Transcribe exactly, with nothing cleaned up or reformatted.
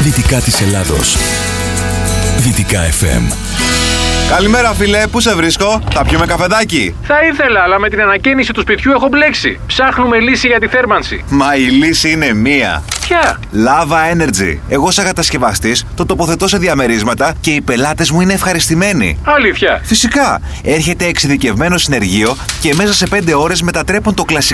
δυτικά της Ελλάδος. Δυτικά εφ εμ. Καλημέρα, φίλε, πού σε βρίσκω? Θα πιούμε καφεδάκι? Θα ήθελα, αλλά με την ανακαίνιση του σπιτιού έχω μπλέξει. Ψάχνουμε λύση για τη θέρμανση. Μα η λύση είναι μία. Ποια? Lava Energy. Εγώ, σαν κατασκευαστής, το τοποθετώ σε διαμερίσματα και οι πελάτες μου είναι ευχαριστημένοι. Αλήθεια? Φυσικά. Έρχεται εξειδικευμένο συνεργείο και μέσα σε πέντε ώρες μετατρέπουν το κλασικό